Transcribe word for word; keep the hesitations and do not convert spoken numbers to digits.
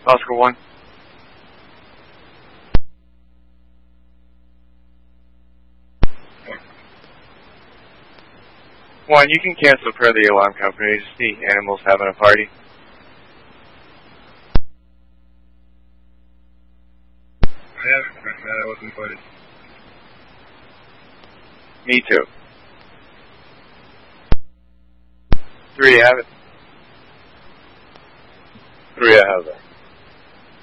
Oscar one. One, you can cancel per the alarm company. Just the animals having a party. I have that I wasn't invited. Me too. Three, I have it. Three, I have it.